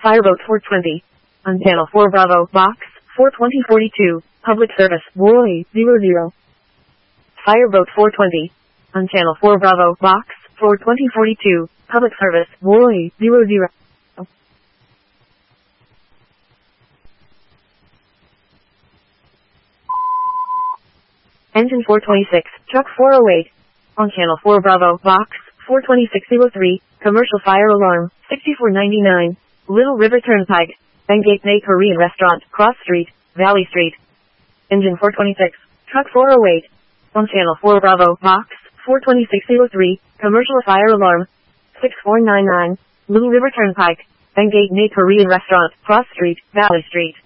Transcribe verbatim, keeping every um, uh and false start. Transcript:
Fireboat four twenty. On Channel four Bravo, Box four twenty forty-two, Public Service, Roy zero zero. Fireboat four twenty. On Channel four Bravo, Box four twenty forty-two, Public Service, Roy zero zero. Engine four twenty-six, Truck four oh eight. On Channel four Bravo, Box four twenty-six oh three, Commercial Fire Alarm, sixty-four ninety-nine, Little River Turnpike, Bengate Nay Korean Restaurant, Cross Street, Valley Street. Engine four twenty-six, Truck four oh eight. On Channel four Bravo, Box four twenty-six oh three, Commercial Fire Alarm, sixty-four ninety-nine, Little River Turnpike, Bengate Nay Korean Restaurant, Cross Street, Valley Street.